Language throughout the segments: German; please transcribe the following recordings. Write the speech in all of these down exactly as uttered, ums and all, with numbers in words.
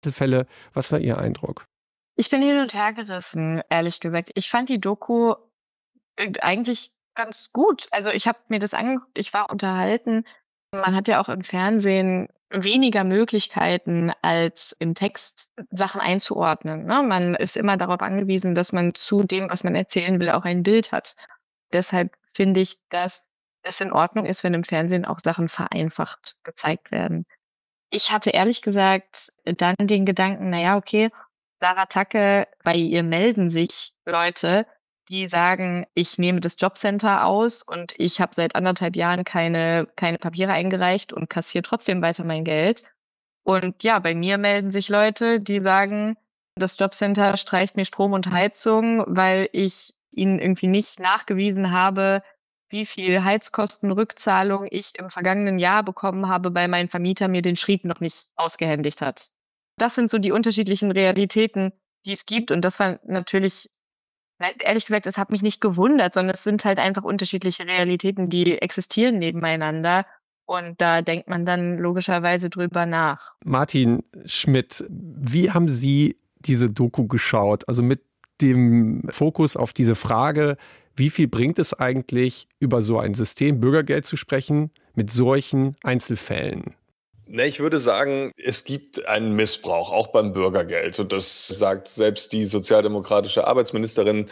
Fälle. Was war Ihr Eindruck? Ich bin hin und her gerissen, ehrlich gesagt. Ich fand die Doku äh, eigentlich ganz gut. Also ich habe mir das angeguckt, ich war unterhalten. Man hat ja auch im Fernsehen weniger Möglichkeiten, als im Text Sachen einzuordnen. Ne? Man ist immer darauf angewiesen, dass man zu dem, was man erzählen will, auch ein Bild hat. Deshalb finde ich, dass es in Ordnung ist, wenn im Fernsehen auch Sachen vereinfacht gezeigt werden. Ich hatte ehrlich gesagt dann den Gedanken, na ja, okay, Sarah Tacke, bei ihr melden sich Leute, die sagen, ich nehme das Jobcenter aus und ich habe seit anderthalb Jahren keine, keine Papiere eingereicht und kassiere trotzdem weiter mein Geld. Und ja, bei mir melden sich Leute, die sagen, das Jobcenter streicht mir Strom und Heizung, weil ich ihnen irgendwie nicht nachgewiesen habe, wie viel Heizkostenrückzahlung ich im vergangenen Jahr bekommen habe, weil mein Vermieter mir den Schrieb noch nicht ausgehändigt hat. Das sind so die unterschiedlichen Realitäten, die es gibt. Und das war natürlich, ehrlich gesagt, es hat mich nicht gewundert, sondern es sind halt einfach unterschiedliche Realitäten, die existieren nebeneinander. Und da denkt man dann logischerweise drüber nach. Martin Schmidt, wie haben Sie diese Doku geschaut? Also mit dem Fokus auf diese Frage, wie viel bringt es eigentlich, über so ein System Bürgergeld zu sprechen, mit solchen Einzelfällen? Ne, ich würde sagen, es gibt einen Missbrauch, auch beim Bürgergeld. Und das sagt selbst die sozialdemokratische Arbeitsministerin,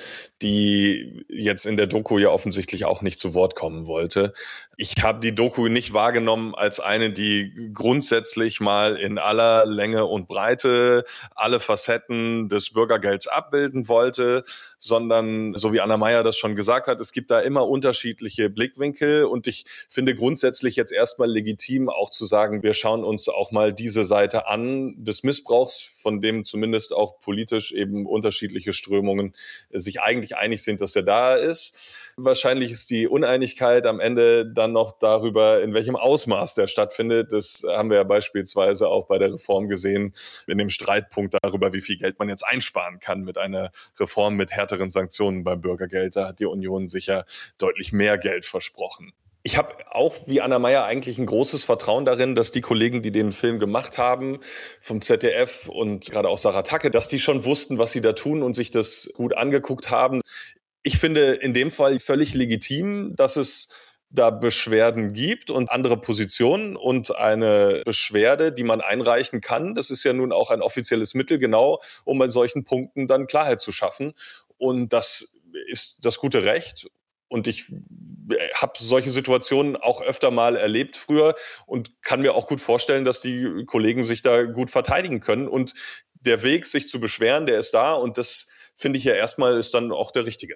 die jetzt in der Doku ja offensichtlich auch nicht zu Wort kommen wollte. Ich habe die Doku nicht wahrgenommen als eine, die grundsätzlich mal in aller Länge und Breite alle Facetten des Bürgergelds abbilden wollte, sondern, so wie Anna Meyer das schon gesagt hat, es gibt da immer unterschiedliche Blickwinkel. Und ich finde grundsätzlich jetzt erstmal legitim, auch zu sagen, wir schauen uns auch mal diese Seite an des Missbrauchs, von dem zumindest auch politisch eben unterschiedliche Strömungen sich eigentlich einig sind, dass er da ist. Wahrscheinlich ist die Uneinigkeit am Ende dann noch darüber, in welchem Ausmaß der stattfindet. Das haben wir ja beispielsweise auch bei der Reform gesehen, in dem Streitpunkt darüber, wie viel Geld man jetzt einsparen kann mit einer Reform mit härteren Sanktionen beim Bürgergeld. Da hat die Union sicher deutlich mehr Geld versprochen. Ich habe auch wie Anna Meyer eigentlich ein großes Vertrauen darin, dass die Kollegen, die den Film gemacht haben, vom Z D F und gerade auch Sarah Tacke, dass die schon wussten, was sie da tun und sich das gut angeguckt haben. Ich finde in dem Fall völlig legitim, dass es da Beschwerden gibt und andere Positionen und eine Beschwerde, die man einreichen kann. Das ist ja nun auch ein offizielles Mittel, genau, um bei solchen Punkten dann Klarheit zu schaffen. Und das ist das gute Recht. Und ich habe solche Situationen auch öfter mal erlebt früher und kann mir auch gut vorstellen, dass die Kollegen sich da gut verteidigen können. Und der Weg, sich zu beschweren, der ist da. Und das finde ich ja erstmal ist dann auch der richtige.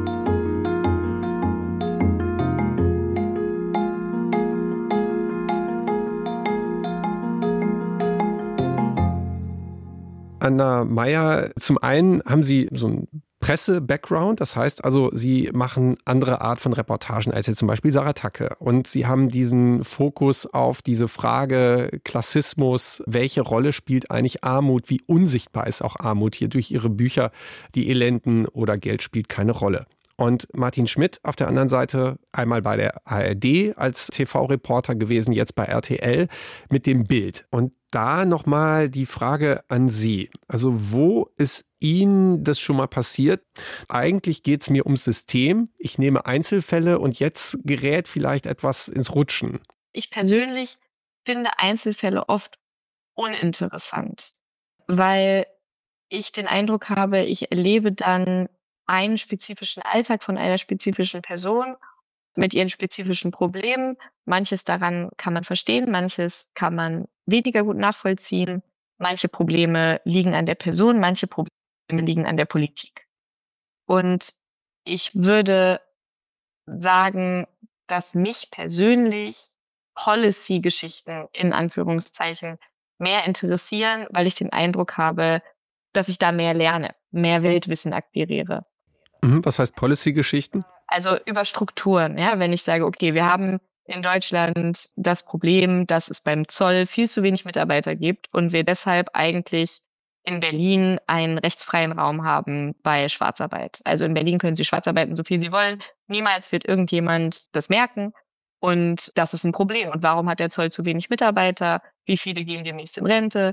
Anna Meyer, zum einen haben Sie so ein Presse-Background, das heißt also, Sie machen andere Art von Reportagen als jetzt zum Beispiel Sarah Tacke. Und Sie haben diesen Fokus auf diese Frage Klassismus, welche Rolle spielt eigentlich Armut, wie unsichtbar ist auch Armut hier durch Ihre Bücher, die Elenden oder Geld spielt keine Rolle. Und Martin Schmidt auf der anderen Seite, einmal bei der A R D als T V-Reporter gewesen, jetzt bei R T L mit dem Bild. Und da nochmal die Frage an Sie. Also wo ist Ihnen das schon mal passiert? Eigentlich geht es mir ums System. Ich nehme Einzelfälle und jetzt gerät vielleicht etwas ins Rutschen. Ich persönlich finde Einzelfälle oft uninteressant, weil ich den Eindruck habe, ich erlebe dann einen spezifischen Alltag von einer spezifischen Person mit ihren spezifischen Problemen. Manches daran kann man verstehen, manches kann man weniger gut nachvollziehen. Manche Probleme liegen an der Person, manche Probleme liegen an der Politik. Und ich würde sagen, dass mich persönlich Policy-Geschichten in Anführungszeichen mehr interessieren, weil ich den Eindruck habe, dass ich da mehr lerne, mehr Weltwissen akquiriere. Was heißt Policy-Geschichten? Also über Strukturen, ja, wenn ich sage, okay, wir haben in Deutschland das Problem, dass es beim Zoll viel zu wenig Mitarbeiter gibt und wir deshalb eigentlich in Berlin einen rechtsfreien Raum haben bei Schwarzarbeit. Also in Berlin können Sie schwarzarbeiten, so viel Sie wollen. Niemals wird irgendjemand das merken. Und das ist ein Problem. Und warum hat der Zoll zu wenig Mitarbeiter? Wie viele gehen demnächst in Rente?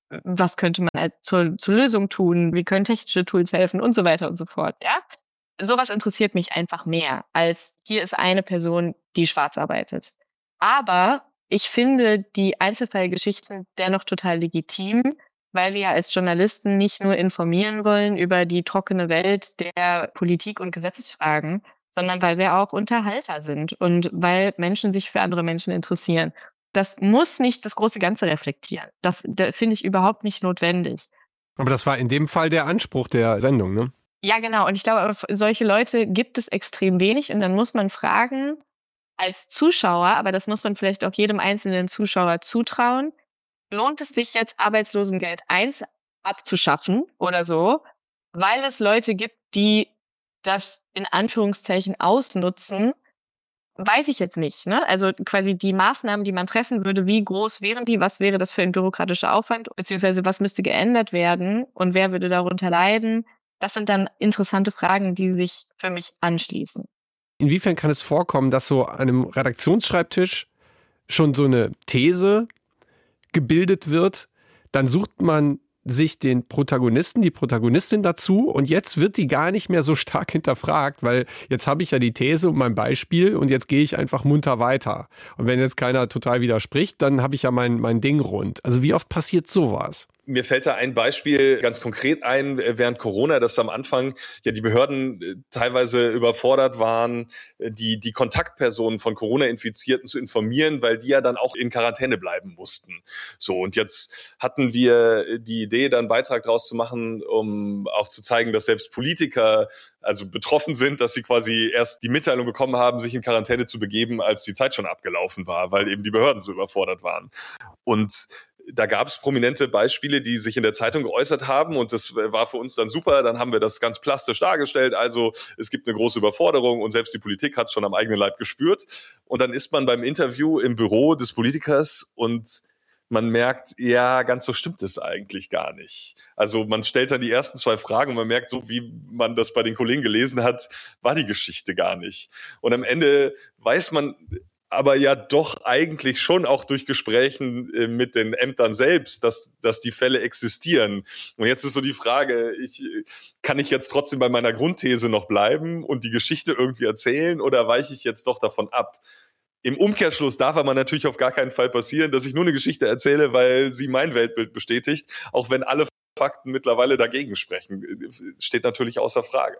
was könnte man als zur, zur Lösung tun, wie können technische Tools helfen und so weiter und so fort, ja. Sowas interessiert mich einfach mehr, als hier ist eine Person, die schwarz arbeitet. Aber ich finde die Einzelfallgeschichten dennoch total legitim, weil wir ja als Journalisten nicht nur informieren wollen über die trockene Welt der Politik und Gesetzesfragen, sondern weil wir auch Unterhalter sind und weil Menschen sich für andere Menschen interessieren. Das muss nicht das große Ganze reflektieren. Das, das finde ich überhaupt nicht notwendig. Aber das war in dem Fall der Anspruch der Sendung, ne? Ja, genau. Und ich glaube, solche Leute gibt es extrem wenig. Und dann muss man fragen, als Zuschauer, aber das muss man vielleicht auch jedem einzelnen Zuschauer zutrauen, lohnt es sich jetzt, Arbeitslosengeld eins abzuschaffen oder so, weil es Leute gibt, die das in Anführungszeichen ausnutzen, weiß ich jetzt nicht. Ne? Also quasi die Maßnahmen, die man treffen würde, wie groß wären die, was wäre das für ein bürokratischer Aufwand, beziehungsweise was müsste geändert werden und wer würde darunter leiden? Das sind dann interessante Fragen, die sich für mich anschließen. Inwiefern kann es vorkommen, dass so an einem Redaktionsschreibtisch schon so eine These gebildet wird, dann sucht man sich den Protagonisten, die Protagonistin dazu und jetzt wird die gar nicht mehr so stark hinterfragt, weil jetzt habe ich ja die These und mein Beispiel und jetzt gehe ich einfach munter weiter. Und wenn jetzt keiner total widerspricht, dann habe ich ja mein, mein Ding rund. Also wie oft passiert sowas? Mir fällt da ein Beispiel ganz konkret ein, während Corona, dass am Anfang ja die Behörden teilweise überfordert waren, die, die Kontaktpersonen von Corona-Infizierten zu informieren, weil die ja dann auch in Quarantäne bleiben mussten. So, und jetzt hatten wir die Idee, da einen Beitrag draus zu machen, um auch zu zeigen, dass selbst Politiker also betroffen sind, dass sie quasi erst die Mitteilung bekommen haben, sich in Quarantäne zu begeben, als die Zeit schon abgelaufen war, weil eben die Behörden so überfordert waren. Und da gab es prominente Beispiele, die sich in der Zeitung geäußert haben und das war für uns dann super. Dann haben wir das ganz plastisch dargestellt. Also es gibt eine große Überforderung und selbst die Politik hat es schon am eigenen Leib gespürt. Und dann ist man beim Interview im Büro des Politikers und man merkt, ja, ganz so stimmt es eigentlich gar nicht. Also man stellt dann die ersten zwei Fragen und man merkt, so wie man das bei den Kollegen gelesen hat, war die Geschichte gar nicht. Und am Ende weiß man aber ja doch eigentlich schon auch durch Gesprächen äh, mit den Ämtern selbst, dass, dass die Fälle existieren. Und jetzt ist so die Frage, ich, kann ich jetzt trotzdem bei meiner Grundthese noch bleiben und die Geschichte irgendwie erzählen oder weiche ich jetzt doch davon ab? Im Umkehrschluss darf aber natürlich auf gar keinen Fall passieren, dass ich nur eine Geschichte erzähle, weil sie mein Weltbild bestätigt, auch wenn alle Fakten mittlerweile dagegen sprechen. Steht natürlich außer Frage.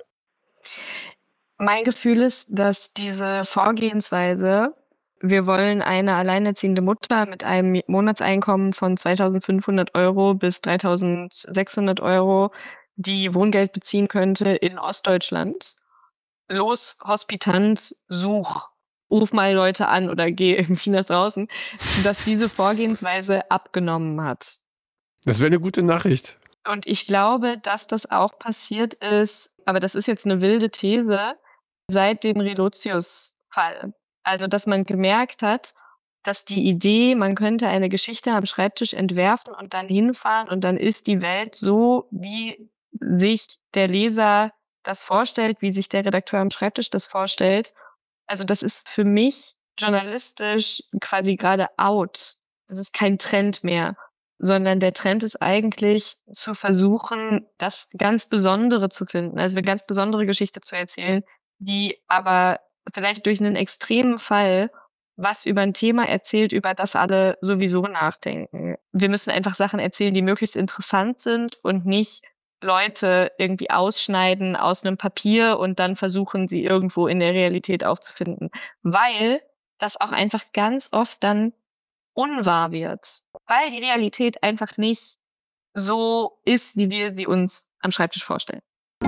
Mein Gefühl ist, dass diese Vorgehensweise, wir wollen eine alleinerziehende Mutter mit einem Monatseinkommen von zweitausendfünfhundert Euro bis dreitausendsechshundert Euro, die Wohngeld beziehen könnte in Ostdeutschland. Los, Hospitant, such, ruf mal Leute an oder geh irgendwie nach draußen, dass diese Vorgehensweise abgenommen hat. Das wäre eine gute Nachricht. Und ich glaube, dass das auch passiert ist, aber das ist jetzt eine wilde These, seit dem Relotius-Fall. Also, dass man gemerkt hat, dass die Idee, man könnte eine Geschichte am Schreibtisch entwerfen und dann hinfahren und dann ist die Welt so, wie sich der Leser das vorstellt, wie sich der Redakteur am Schreibtisch das vorstellt. Also das ist für mich journalistisch quasi gerade out. Das ist kein Trend mehr, sondern der Trend ist eigentlich zu versuchen, das ganz Besondere zu finden, also eine ganz besondere Geschichte zu erzählen, die aber vielleicht durch einen extremen Fall was über ein Thema erzählt, über das alle sowieso nachdenken. Wir müssen einfach Sachen erzählen, die möglichst interessant sind und nicht Leute irgendwie ausschneiden aus einem Papier und dann versuchen, sie irgendwo in der Realität aufzufinden. Weil das auch einfach ganz oft dann unwahr wird. Weil die Realität einfach nicht so ist, wie wir sie uns am Schreibtisch vorstellen.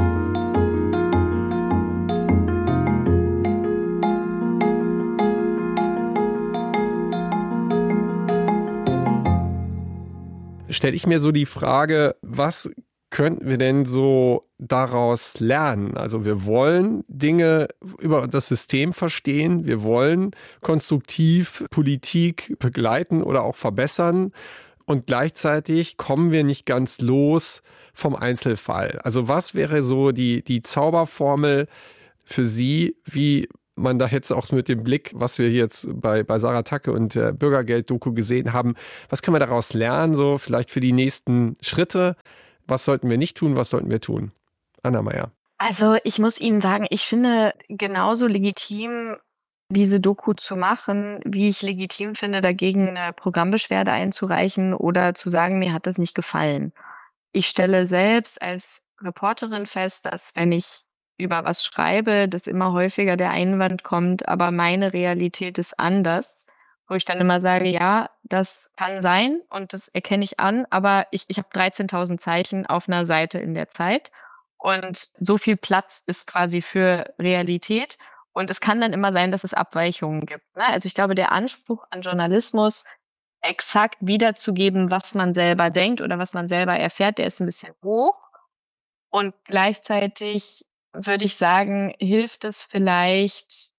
Stelle ich mir so die Frage, was könnten wir denn so daraus lernen? Also wir wollen Dinge über das System verstehen, wir wollen konstruktiv Politik begleiten oder auch verbessern und gleichzeitig kommen wir nicht ganz los vom Einzelfall. Also was wäre so die, die Zauberformel für Sie, wie man da jetzt auch mit dem Blick, was wir jetzt bei, bei Sarah Tacke und der Bürgergeld-Doku gesehen haben, was können wir daraus lernen, so vielleicht für die nächsten Schritte? Was sollten wir nicht tun, was sollten wir tun? Anna Meyer. Also ich muss Ihnen sagen, ich finde genauso legitim, diese Doku zu machen, wie ich legitim finde, dagegen eine Programmbeschwerde einzureichen oder zu sagen, mir hat das nicht gefallen. Ich stelle selbst als Reporterin fest, dass wenn ich über was schreibe, dass immer häufiger der Einwand kommt, aber meine Realität ist anders, wo ich dann immer sage, ja, das kann sein und das erkenne ich an, aber ich, ich habe dreizehntausend Zeichen auf einer Seite in der Zeit und so viel Platz ist quasi für Realität und es kann dann immer sein, dass es Abweichungen gibt. Ne? Also ich glaube, der Anspruch an Journalismus, exakt wiederzugeben, was man selber denkt oder was man selber erfährt, der ist ein bisschen hoch und gleichzeitig würde ich sagen, hilft es vielleicht,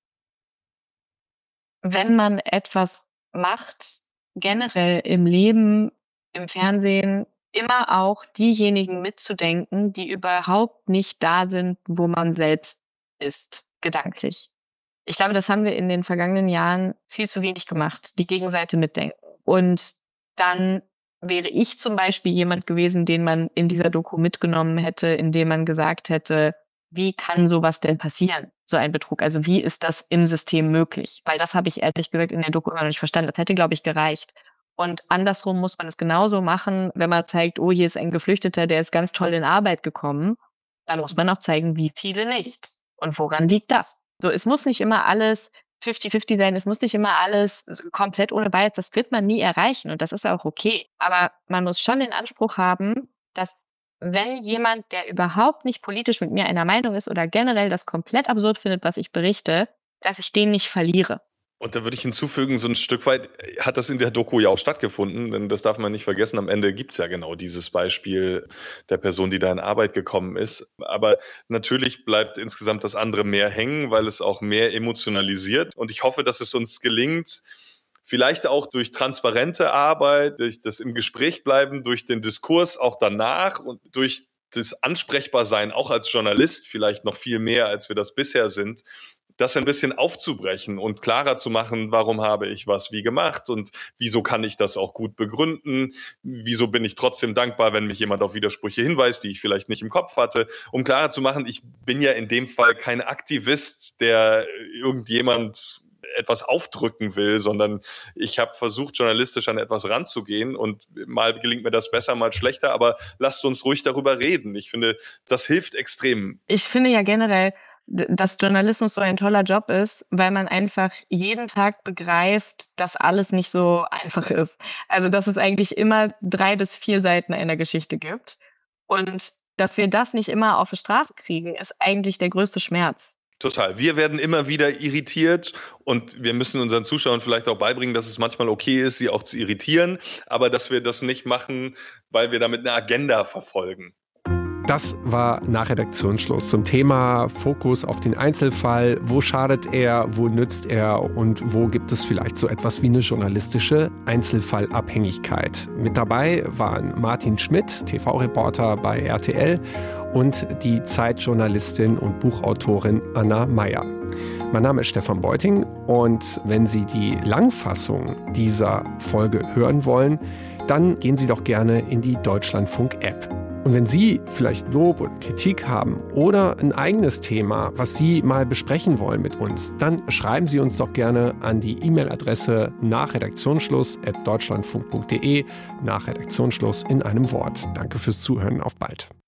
wenn man etwas macht, generell im Leben, im Fernsehen, immer auch diejenigen mitzudenken, die überhaupt nicht da sind, wo man selbst ist, gedanklich. Ich glaube, das haben wir in den vergangenen Jahren viel zu wenig gemacht, die Gegenseite mitdenken. Und dann wäre ich zum Beispiel jemand gewesen, den man in dieser Doku mitgenommen hätte, indem man gesagt hätte, wie kann sowas denn passieren, so ein Betrug? Also wie ist das im System möglich? Weil das habe ich ehrlich gesagt in der Doku immer noch nicht verstanden. Das hätte, glaube ich, gereicht. Und andersrum muss man es genauso machen, wenn man zeigt, oh, hier ist ein Geflüchteter, der ist ganz toll in Arbeit gekommen. Dann muss man auch zeigen, wie viele nicht. Und woran liegt das? So, es muss nicht immer alles fünfzig fünfzig sein, es muss nicht immer alles komplett ohne Bias, das wird man nie erreichen und das ist auch okay. Aber man muss schon den Anspruch haben, dass wenn jemand, der überhaupt nicht politisch mit mir einer Meinung ist oder generell das komplett absurd findet, was ich berichte, dass ich den nicht verliere. Und da würde ich hinzufügen, so ein Stück weit hat das in der Doku ja auch stattgefunden, denn das darf man nicht vergessen. Am Ende gibt's ja genau dieses Beispiel der Person, die da in Arbeit gekommen ist. Aber natürlich bleibt insgesamt das andere mehr hängen, weil es auch mehr emotionalisiert. Und ich hoffe, dass es uns gelingt, vielleicht auch durch transparente Arbeit, durch das im Gespräch bleiben, durch den Diskurs auch danach und durch das Ansprechbarsein auch als Journalist, vielleicht noch viel mehr, als wir das bisher sind, das ein bisschen aufzubrechen und klarer zu machen, warum habe ich was wie gemacht und wieso kann ich das auch gut begründen, wieso bin ich trotzdem dankbar, wenn mich jemand auf Widersprüche hinweist, die ich vielleicht nicht im Kopf hatte, um klarer zu machen, ich bin ja in dem Fall kein Aktivist, der irgendjemand etwas aufdrücken will, sondern ich habe versucht, journalistisch an etwas ranzugehen und mal gelingt mir das besser, mal schlechter, aber lasst uns ruhig darüber reden. Ich finde, das hilft extrem. Ich finde ja generell, dass Journalismus so ein toller Job ist, weil man einfach jeden Tag begreift, dass alles nicht so einfach ist. Also, dass es eigentlich immer drei bis vier Seiten einer Geschichte gibt. Und dass wir das nicht immer auf die Straße kriegen, ist eigentlich der größte Schmerz. Total. Wir werden immer wieder irritiert und wir müssen unseren Zuschauern vielleicht auch beibringen, dass es manchmal okay ist, sie auch zu irritieren, aber dass wir das nicht machen, weil wir damit eine Agenda verfolgen. Das war nach Redaktionsschluss zum Thema Fokus auf den Einzelfall. Wo schadet er, wo nützt er und wo gibt es vielleicht so etwas wie eine journalistische Einzelfallabhängigkeit? Mit dabei waren Martin Schmidt, T V-Reporter bei R T L, und die Zeitjournalistin und Buchautorin Anna Meyer. Mein Name ist Stefan Beuting und wenn Sie die Langfassung dieser Folge hören wollen, dann gehen Sie doch gerne in die Deutschlandfunk-App. Und wenn Sie vielleicht Lob oder Kritik haben oder ein eigenes Thema, was Sie mal besprechen wollen mit uns, dann schreiben Sie uns doch gerne an die E-Mail-Adresse nach Redaktionsschluss at deutschlandfunk punkt de, nach Redaktionsschluss in einem Wort. Danke fürs Zuhören, auf bald.